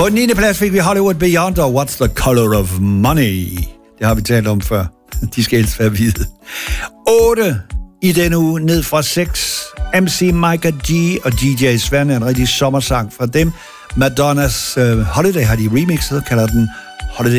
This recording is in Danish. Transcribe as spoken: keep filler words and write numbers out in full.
På den niende plads fik vi Hollywood Beyond og What's the Color of Money. Det har vi talt om før. De skal helst være hvide. otte i denne uge, ned fra seks. M C Micah G og D J Svend, en rigtig sommersang fra dem. Madonnas uh, Holiday har de remixet, kalder den